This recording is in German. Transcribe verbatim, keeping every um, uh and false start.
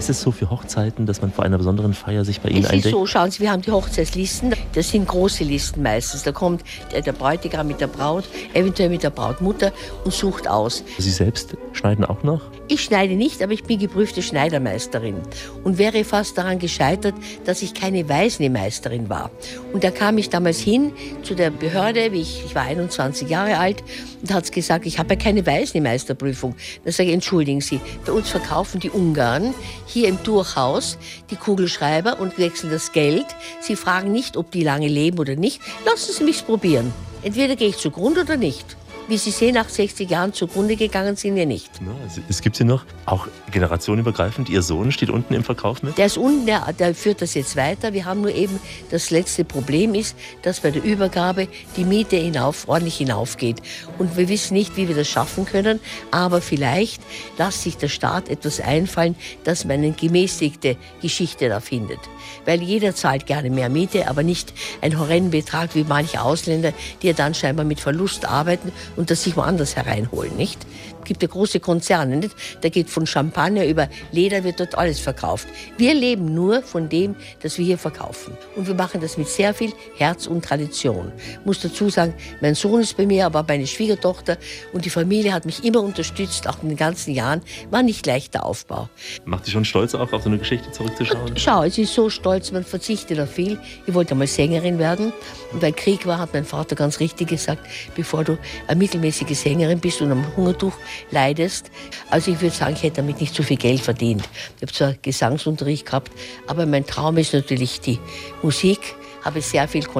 Ist es so für Hochzeiten, dass man vor einer besonderen Feier sich bei Ihnen Es ist eindeckt? so, schauen Sie, wir haben die Hochzeitslisten. Das sind große Listen meistens. Da kommt der, der Bräutigam mit der Braut, eventuell mit der Brautmutter und sucht aus. Sie selbst schneiden auch noch? Ich schneide nicht, aber ich bin geprüfte Schneidermeisterin und wäre fast daran gescheitert, dass ich keine Weißnähmeisterin war. Und da kam ich damals hin zu der Behörde, wie ich, ich war einundzwanzig Jahre alt, und hat gesagt, ich habe ja keine Weißnähmeisterprüfung. Da sage ich, entschuldigen Sie, bei uns verkaufen die Ungarn hier im Durchhaus die Kugelschreiber und wechseln das Geld. Sie fragen nicht, ob die lange leben oder nicht. Lassen Sie mich's probieren. Entweder gehe ich zugrunde oder nicht. Wie Sie sehen, nach sechzig Jahren zugrunde gegangen sind wir nicht. Ja, es, es gibt sie noch, auch generationenübergreifend. Ihr Sohn steht unten im Verkauf mit? Der ist unten, der, der führt das jetzt weiter. Wir haben nur eben, das letzte Problem ist, dass bei der Übergabe die Miete hinauf, ordentlich hinaufgeht. Und wir wissen nicht, wie wir das schaffen können, aber vielleicht lässt sich der Staat etwas einfallen, dass man eine gemäßigte Geschichte da findet. Weil jeder zahlt gerne mehr Miete, aber nicht einen horrenden Betrag wie manche Ausländer, die ja dann scheinbar mit Verlust arbeiten und das sich woanders hereinholen, nicht? Es gibt ja große Konzerne, nicht? Da geht von Champagner über Leder, wird dort alles verkauft. Wir leben nur von dem, das wir hier verkaufen. Und wir machen das mit sehr viel Herz und Tradition. Ich muss dazu sagen, mein Sohn ist bei mir, aber meine Schwiegertochter und die Familie hat mich immer unterstützt, auch in den ganzen Jahren. War nicht leichter Aufbau. Macht Sie schon stolz auch, auf so eine Geschichte zurückzuschauen? Schau, es ist so stolz, man verzichtet auf viel. Ich wollte einmal Sängerin werden. Und weil Krieg war, hat mein Vater ganz richtig gesagt, bevor du eine mittelmäßige Sängerin bist und am Hungertuch leidest. Also ich würde sagen, ich hätte damit nicht so viel Geld verdient. Ich habe zwar Gesangsunterricht gehabt, aber mein Traum ist natürlich die Musik. Habe sehr viel